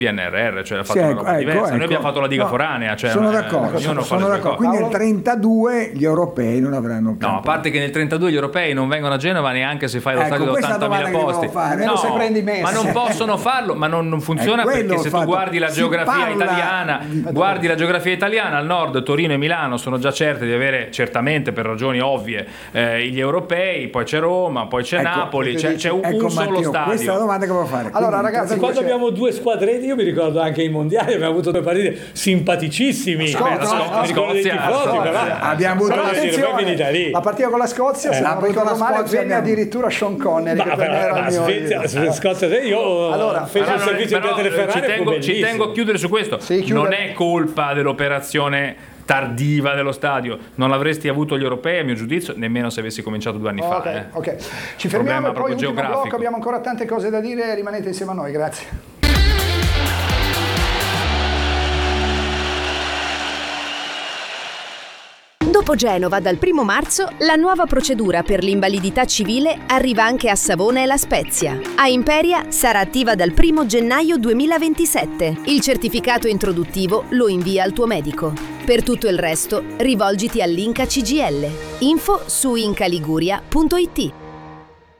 PNRR, cioè ha fatto una roba diversa. Noi abbiamo fatto la diga foranea, cioè sono d'accordo. Quindi nel 32 gli europei non avranno campo. No, a parte che nel 32 gli europei non vengono a Genova neanche se fai lo stadio da 80.000 posti. No, se prendi Messi. Ma non possono farlo, ma non funziona perché se tu guardi la geografia italiana, al nord Torino e Milano sono già certe di avere, certamente per ragioni ovvie, gli europei, poi c'è Roma, poi c'è Napoli, c'è un solo stadio. Questa è la domanda che voglio fare. Allora ragazzi, quando abbiamo due squadretti, io mi ricordo anche i mondiali, abbiamo avuto due partite simpaticissimi. Abbiamo avuto la partita con la Scozia, se non ricordo male, venne addirittura Sean Connery. Scozia, io fece il servizio di teleferrare. Ci tengo a chiudere su questo. Non è colpa dell'operazione tardiva dello stadio, non l'avresti avuto gli europei a mio giudizio nemmeno se avessi cominciato 2 anni fa. Ok, ci fermiamo e poi ultimo blocco, abbiamo ancora tante cose da dire, rimanete insieme a noi, grazie. Dopo Genova, dal 1 marzo, la nuova procedura per l'invalidità civile arriva anche a Savona e La Spezia. A Imperia sarà attiva dal 1 gennaio 2027. Il certificato introduttivo lo invia al tuo medico. Per tutto il resto, rivolgiti all'Inca CGL. Info su incaliguria.it.